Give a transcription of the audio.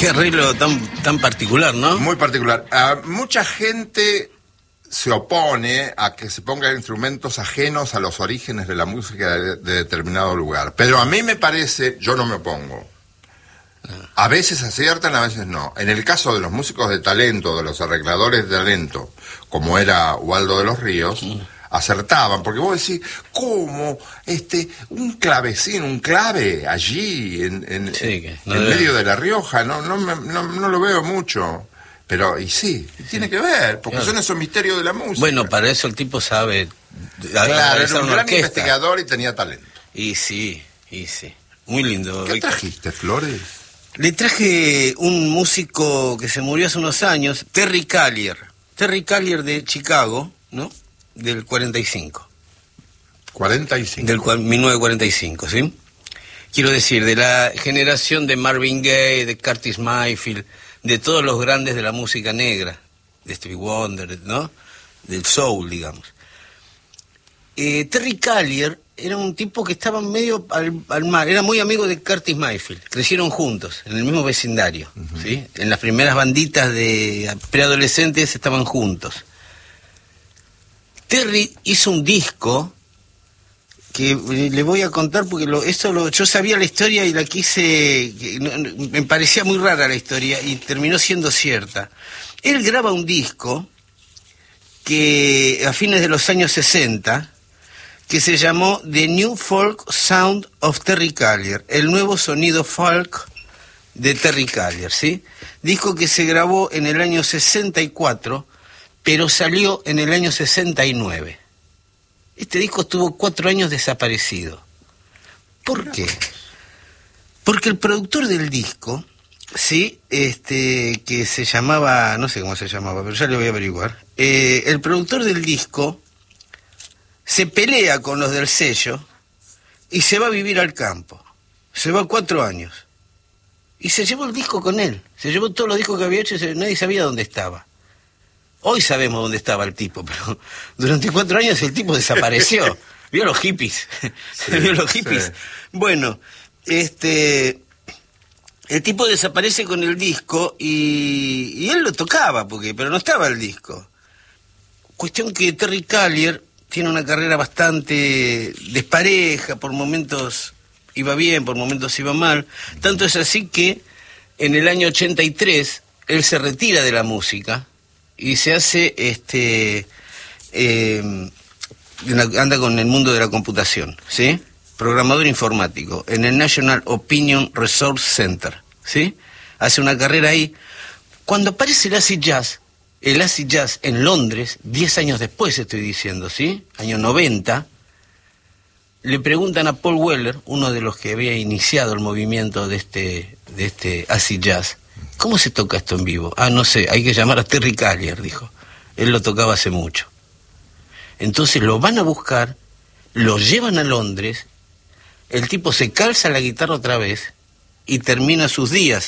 Qué arreglo tan particular, ¿no? Muy particular. Mucha gente se opone a que se pongan instrumentos ajenos a los orígenes de la música de determinado lugar. Pero a mí me parece, yo no me opongo. A veces aciertan, a veces no. En el caso de los músicos de talento, de los arregladores de talento, como era Waldo de los Ríos, acertaban, porque vos decís, ¿cómo? Un clavecín, un clave allí, en medio de La Rioja, no lo veo mucho. Pero, y sí, tiene que ver, porque son esos misterios de la música. Bueno, para eso el tipo sabe. Claro, era un gran investigador y tenía talento. Y sí. Muy lindo. ¿Qué trajiste, Flores? Le traje un músico que se murió hace unos años, Terry Callier. Terry Callier de Chicago, ¿no? Del 45. 45. Del 1945, ¿sí? Quiero decir, de la generación de Marvin Gaye, de Curtis Mayfield, de todos los grandes de la música negra, de Stevie Wonder, ¿no? Del soul, digamos. Terry Callier era un tipo que estaba medio al mar, era muy amigo de Curtis Mayfield, crecieron juntos, en el mismo vecindario, ¿sí? En las primeras banditas de preadolescentes estaban juntos. Terry hizo un disco que le voy a contar porque yo sabía la historia y la quise, me parecía muy rara la historia y terminó siendo cierta. Él graba un disco que a fines de los años 60, que se llamó The New Folk Sound of Terry Callier, el nuevo sonido folk de Terry Callier, ¿sí? Disco que se grabó en el año 64, pero salió en el año 69. Este disco estuvo 4 años desaparecido. ¿Por qué? Porque el productor del disco, sí, que se llamaba, no sé cómo se llamaba, pero ya le voy a averiguar. El productor del disco se pelea con los del sello y se va a vivir al campo. Se va 4 años. Y se llevó el disco con él. Se llevó todos los discos que había hecho y nadie sabía dónde estaba. Hoy sabemos dónde estaba el tipo, pero durante 4 años el tipo desapareció. ¿Vio los hippies? Sí, ¿Vio los hippies? Sí. Bueno, el tipo desaparece con el disco y él lo tocaba, pero no estaba el disco. Cuestión que Terry Callier tiene una carrera bastante despareja, por momentos iba bien, por momentos iba mal. Tanto es así que en el año 83 él se retira de la música y se hace, anda con el mundo de la computación, ¿sí? Programador informático en el National Opinion Resource Center, ¿sí? Hace una carrera ahí. Cuando aparece el acid jazz en Londres, 10 años después estoy diciendo, ¿sí? Año 90, le preguntan a Paul Weller, uno de los que había iniciado el movimiento de este acid jazz, ¿cómo se toca esto en vivo? No sé, hay que llamar a Terry Callier, dijo. Él lo tocaba hace mucho. Entonces lo van a buscar, lo llevan a Londres, el tipo se calza la guitarra otra vez y termina sus días